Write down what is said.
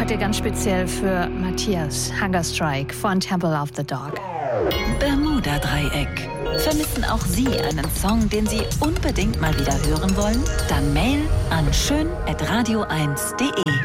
heute ganz speziell für Matthias, Hunger Strike von Temple of the Dog. Bermuda-Dreieck. Vermissen auch Sie einen Song, den Sie unbedingt mal wieder hören wollen? Dann Mail an schön@radio1.de.